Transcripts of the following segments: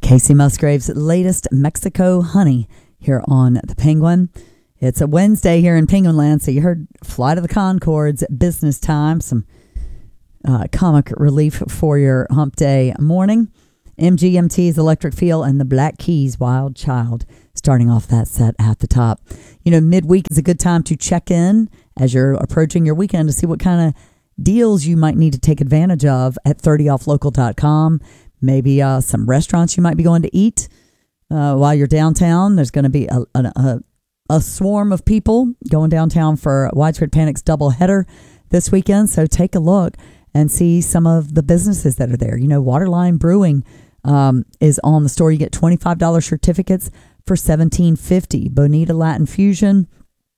Casey Musgrave's latest Mexico honey here on the Penguin. It's a Wednesday here in Penguin Land, so you heard Flight of the Conchords, Business Time, some comic relief for your hump day morning. MGMT's Electric Feel and the Black Keys, Wild Child, starting off that set at the top. You know, midweek is a good time to check in as you're approaching your weekend to see what kind of deals you might need to take advantage of at 30offlocal.com. Maybe some restaurants you might be going to eat while you're downtown. There's going to be a swarm of people going downtown for Widespread Panic's doubleheader this weekend. So take a look and see some of the businesses that are there. You know, Waterline Brewing is on the store. You get $25 certificates for $17.50. Bonita Latin Fusion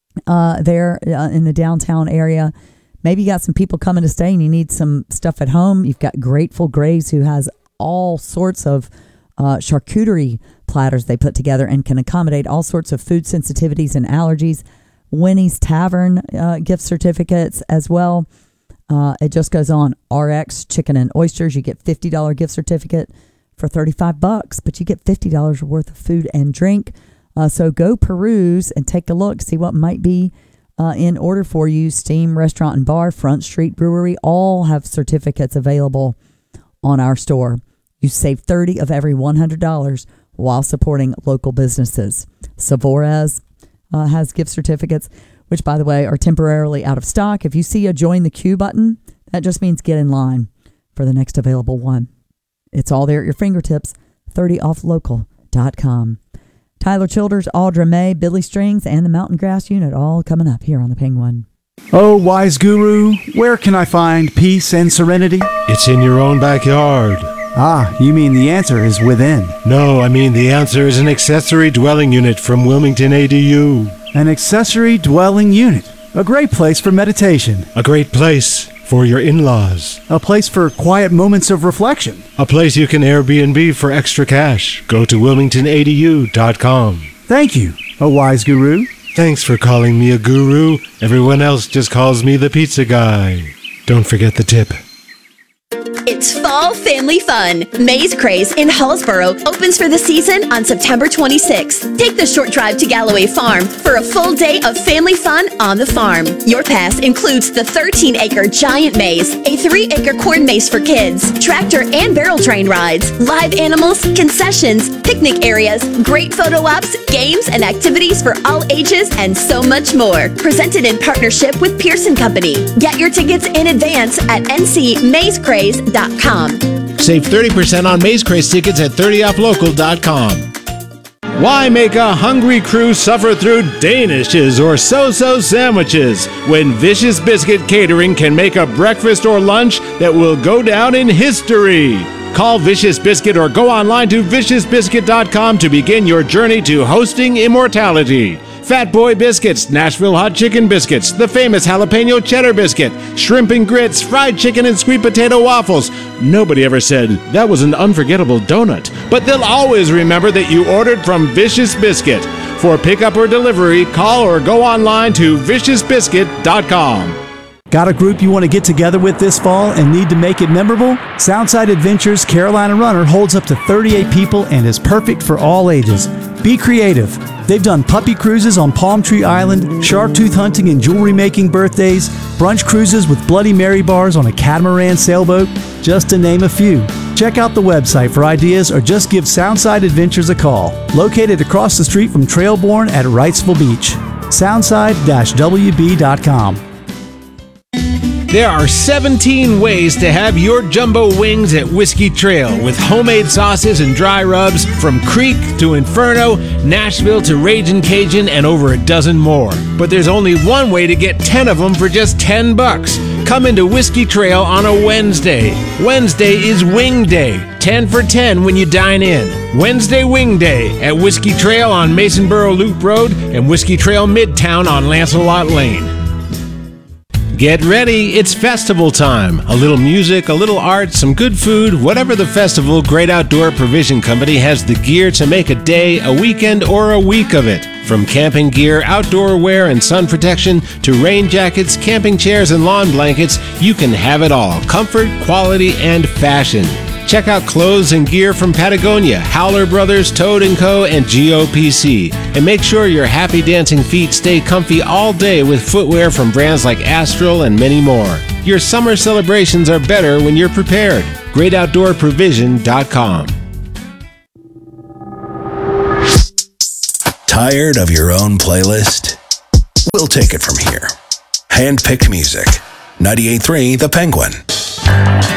there in the downtown area. Maybe you got some people coming to stay and you need some stuff at home. You've got Grateful Graves, who has all sorts of charcuterie platters they put together and can accommodate all sorts of food sensitivities and allergies. Winnie's Tavern gift certificates as well. It just goes on. RX Chicken and Oysters, you get $50 gift certificate for $35, but you get $50 worth of food and drink. So go peruse and take a look, see what might be in order for you. Steam Restaurant and Bar, Front Street Brewery, all have certificates available on our store. You save $30 of every $100 while supporting local businesses. Savorez has gift certificates, which, by the way, are temporarily out of stock. If you see a Join the Queue button, that just means get in line for the next available one. It's all there at your fingertips, 30offlocal.com. Tyler Childers, Audra May, Billy Strings, and the Mountain Grass Unit, all coming up here on the Penguin. Oh, wise guru, where can I find peace and serenity? It's in your own backyard. Ah, you mean the answer is within. No, I mean the answer is an accessory dwelling unit from Wilmington ADU. An accessory dwelling unit. A great place for meditation. A great place for your in-laws. A place for quiet moments of reflection. A place you can Airbnb for extra cash. Go to wilmingtonadu.com. Thank you, a wise guru. Thanks for calling me a guru. Everyone else just calls me the pizza guy. Don't forget the tip. It's fall family fun. Maze Craze in Hallsboro opens for the season on September 26th. Take the short drive to Galloway Farm for a full day of family fun on the farm. Your pass includes the 13-acre giant maze, a 3-acre corn maze for kids, tractor and barrel train rides, live animals, concessions, picnic areas, great photo ops, games and activities for all ages, and so much more. Presented in partnership with Pearson Company. Get your tickets in advance at ncmazecraze.com. Save 30% on Maze Craze tickets at 30offlocal.com. Why make a hungry crew suffer through Danishes or so-so sandwiches when Vicious Biscuit Catering can make a breakfast or lunch that will go down in history? Call Vicious Biscuit or go online to viciousbiscuit.com to begin your journey to hosting immortality. Fat Boy Biscuits, Nashville Hot Chicken Biscuits, the famous Jalapeno Cheddar Biscuit, Shrimp and Grits, Fried Chicken and Sweet Potato Waffles. Nobody ever said that was an unforgettable donut, but they'll always remember that you ordered from Vicious Biscuit. For pickup or delivery, call or go online to viciousbiscuit.com. Got a group you want to get together with this fall and need to make it memorable? Soundside Adventures Carolina Runner holds up to 38 people and is perfect for all ages. Be creative. They've done puppy cruises on Palm Tree Island, shark tooth hunting and jewelry making birthdays, brunch cruises with Bloody Mary bars on a catamaran sailboat, just to name a few. Check out the website for ideas or just give Soundside Adventures a call. Located across the street from Trailborn at Wrightsville Beach. Soundside-wb.com. There are 17 ways to have your jumbo wings at Whiskey Trail with homemade sauces and dry rubs from Creek to Inferno, Nashville to Ragin' Cajun, and over a dozen more. But there's only one way to get 10 of them for just $10. Come into Whiskey Trail on a Wednesday. Wednesday is Wing Day. 10 for 10 when you dine in. Wednesday Wing Day at Whiskey Trail on Masonboro Loop Road and Whiskey Trail Midtown on Lancelot Lane. Get ready, it's festival time. A little music, a little art, some good food, whatever the festival, Great Outdoor Provision Company has the gear to make a day, a weekend, or a week of it. From camping gear, outdoor wear, and sun protection to rain jackets, camping chairs, and lawn blankets, you can have it all. Comfort, quality, and fashion. Check out clothes and gear from Patagonia, Howler Brothers, Toad & Co., and GOPC. And make sure your happy dancing feet stay comfy all day with footwear from brands like Astral and many more. Your summer celebrations are better when you're prepared. GreatOutdoorProvision.com. Tired of your own playlist? We'll take it from here. Hand-picked music. 98.3 The Penguin.